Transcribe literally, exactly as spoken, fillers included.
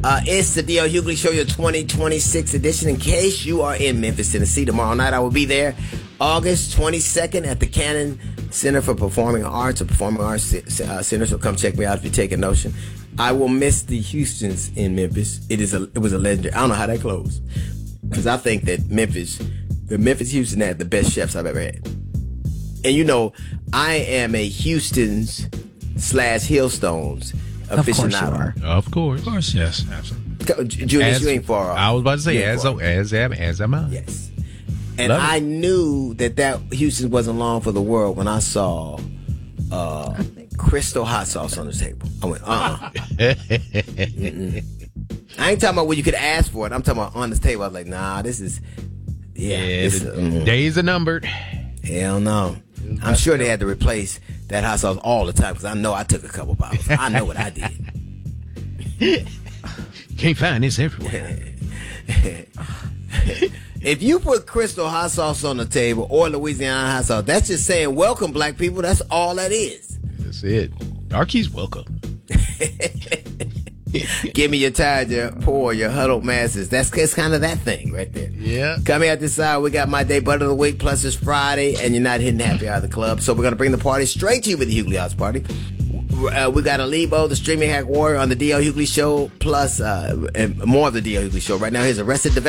Uh, it's the D L Hughley Show, your twenty twenty-six edition. In case you are in Memphis, Tennessee, tomorrow night I will be there, August twenty-second at the Cannon Center for Performing Arts, or Performing Arts uh, Center. So come check me out if you take a notion. I will miss the Houstons in Memphis. It is a, it was a legendary. I don't know how that closed, because I think that Memphis, the Memphis Houston had the best chefs I've ever had. And you know, I am a Houston's slash Hillstones aficionado. Of course, of course, yes, absolutely. Julius, as, you ain't far off. I was about to say, as, as as as am I. Yes, and Love I it. knew that that Houston wasn't long for the world when I saw uh, Crystal hot sauce on the table. I went, uh-uh. I ain't talking about where you could ask for it. I'm talking about on this table. I was like, nah, this is, yeah. yeah this the is, mm. days are numbered. Hell no. I'm sure they had to replace that hot sauce all the time, because I know I took a couple bottles. I know what I did. Can't find this everywhere. If you put Crystal hot sauce on the table or Louisiana hot sauce, that's just saying welcome, black people. That's all that is. That's it. Darky's welcome. Give me your tired, your poor, your huddled masses. That's, that's kind of that thing right there. Yeah. Coming out this side, we got my day butt of the week, plus it's Friday, and you're not hitting happy hour of the club. So we're going to bring the party straight to you with the Hughley House Party. Uh, we got Alibo, the streaming hack warrior, on the D L Hughley Show, plus uh, and more of the D L Hughley Show. Right now, here's Arrested Development.